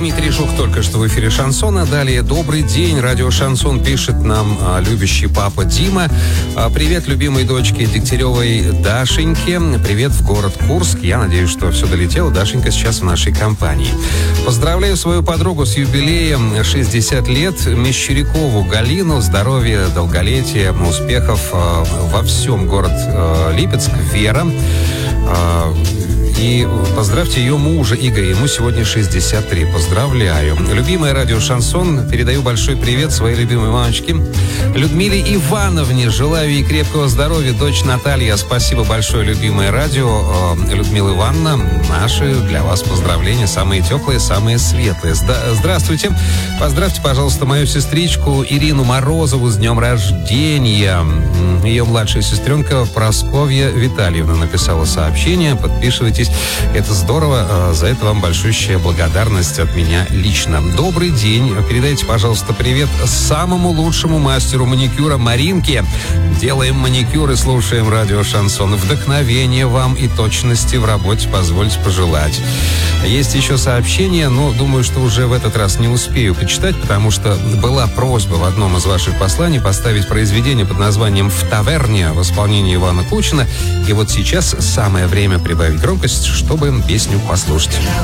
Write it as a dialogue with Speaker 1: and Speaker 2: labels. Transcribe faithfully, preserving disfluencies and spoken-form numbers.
Speaker 1: Дмитрий Жук только что в эфире «Шансона». Далее «Добрый день». Радио «Шансон» пишет нам а, любящий папа Дима. А, привет любимой дочке Дегтяревой Дашеньке. Привет в город Курск. Я надеюсь, что все долетело. Дашенька сейчас в нашей компании. Поздравляю свою подругу с юбилеем шестьдесят лет. Мещерякову Галину. Здоровья, долголетия, успехов а, во всем. Город а, Липецк. Вера. А, И поздравьте ее мужа Игоря, ему сегодня шестьдесят три. Поздравляю. Любимая радио «Шансон», передаю большой привет своей любимой мамочке Людмиле Ивановне. Желаю ей крепкого здоровья. Дочь Наталья, спасибо большое, любимое радио. Людмила Ивановна, наши для вас поздравления, самые теплые, самые светлые. Здравствуйте. Поздравьте, пожалуйста, мою сестричку Ирину Морозову с днем рождения. Ее младшая сестренка Прасковья Витальевна написала сообщение. Подписывайтесь. Это здорово. За это вам большущая благодарность от меня лично. Добрый день. Передайте, пожалуйста, привет самому лучшему мастеру маникюра Маринке. Делаем маникюр и слушаем радио «Шансон». Вдохновения вам и точности в работе позвольте пожелать. Есть еще сообщение, но думаю, что уже в этот раз не успею почитать, потому что была просьба в одном из ваших посланий поставить произведение под названием «В таверне» в исполнении Ивана Кучина. И вот сейчас самое время прибавить громкость, чтобы песню послушать.